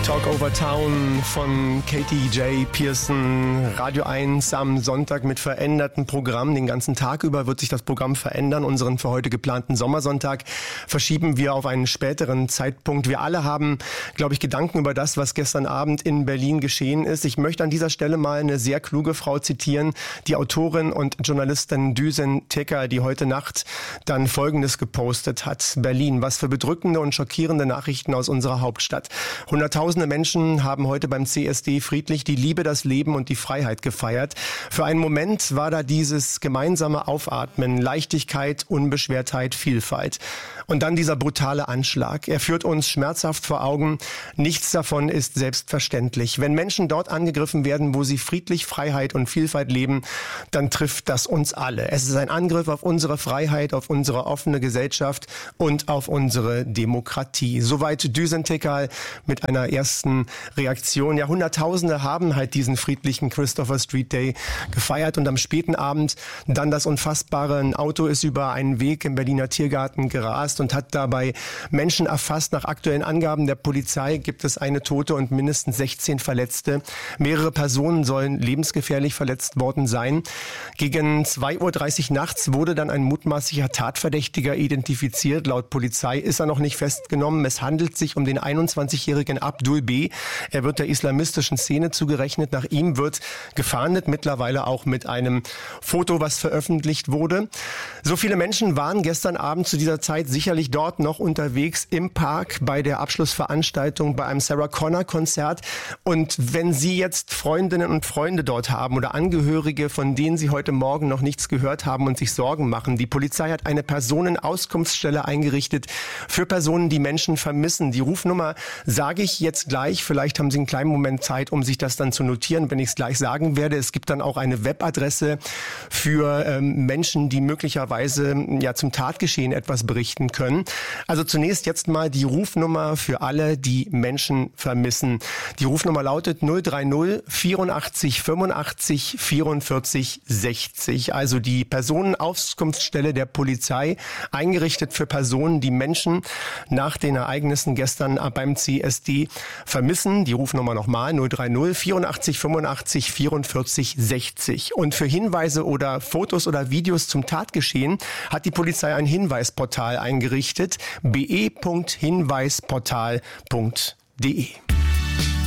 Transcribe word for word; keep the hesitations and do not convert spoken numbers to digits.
Talk Over Town von Katie J. Pearson, Radio eins am Sonntag mit verändertem Programm. Den ganzen Tag über wird sich das Programm verändern. Unseren für heute geplanten Sommersonntag verschieben wir auf einen späteren Zeitpunkt. Wir alle haben, glaube ich, Gedanken über das, was gestern Abend in Berlin geschehen ist. Ich möchte an dieser Stelle mal eine sehr kluge Frau zitieren, die Autorin und Journalistin Düsen Teker, die heute Nacht dann Folgendes gepostet hat. Berlin, was für bedrückende und schockierende Nachrichten aus unserer Hauptstadt. Hunderttausende Menschen haben heute beim C S D friedlich die Liebe, das Leben und die Freiheit gefeiert. Für einen Moment war da dieses gemeinsame Aufatmen, Leichtigkeit, Unbeschwertheit, Vielfalt. Und dann dieser brutale Anschlag. Er führt uns schmerzhaft vor Augen. Nichts davon ist selbstverständlich. Wenn Menschen dort angegriffen werden, wo sie friedlich Freiheit und Vielfalt leben, dann trifft das uns alle. Es ist ein Angriff auf unsere Freiheit, auf unsere offene Gesellschaft und auf unsere Demokratie. Soweit Düsen Teker mit einer ersten Reaktion. Ja, Hunderttausende haben halt diesen friedlichen Christopher Street Day gefeiert und am späten Abend dann das Unfassbare. Ein Auto ist über einen Weg im Berliner Tiergarten gerast und hat dabei Menschen erfasst. Nach aktuellen Angaben der Polizei gibt es eine Tote und mindestens sechzehn Verletzte. Mehrere Personen sollen lebensgefährlich verletzt worden sein. Gegen zwei Uhr dreißig nachts wurde dann ein mutmaßlicher Tatverdächtiger identifiziert. Laut Polizei ist er noch nicht festgenommen. Es handelt sich um den einundzwanzigjährigen Abdul B. Er wird der islamistischen Szene zugerechnet. Nach ihm wird gefahndet, mittlerweile auch mit einem Foto, was veröffentlicht wurde. So viele Menschen waren gestern Abend zu dieser Zeit sicherlich dort noch unterwegs im Park bei der Abschlussveranstaltung, bei einem Sarah Connor Konzert. Und wenn Sie jetzt Freundinnen und Freunde dort haben oder Angehörige, von denen Sie heute Morgen noch nichts gehört haben und sich Sorgen machen, die Polizei hat eine Personenauskunftsstelle eingerichtet für Personen, die Menschen vermissen. Die Rufnummer sage ich jetzt gleich. Vielleicht haben Sie einen kleinen Moment Zeit, um sich das dann zu notieren, wenn ich es gleich sagen werde. Es gibt dann auch eine Webadresse für ähm, Menschen, die möglicherweise ja zum Tatgeschehen etwas berichten können. Also zunächst jetzt mal die Rufnummer für alle, die Menschen vermissen. Die Rufnummer lautet null drei null vierundachtzig fünfundachtzig vierundvierzig sechzig. Also die Personenauskunftsstelle der Polizei, eingerichtet für Personen, die Menschen nach den Ereignissen gestern beim C S D vermissen. Die Rufnummer nochmal null drei null vierundachtzig fünfundachtzig vierundvierzig sechzig. Und für Hinweise oder Fotos oder Videos zum Tatgeschehen hat die Polizei ein Hinweisportal eingerichtet. be punkt hinweisportal punkt de